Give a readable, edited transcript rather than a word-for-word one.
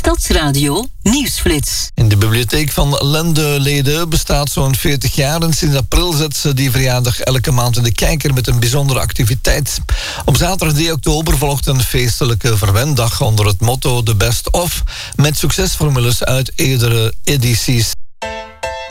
Stadsradio Nieuwsflits. In de bibliotheek van Lendeleden bestaat zo'n 40 jaar en sinds april zet ze die verjaardag elke maand in de kijker met een bijzondere activiteit. Op zaterdag 3 oktober volgt een feestelijke verwendag onder het motto The Best Of, met succesformules uit eerdere edities.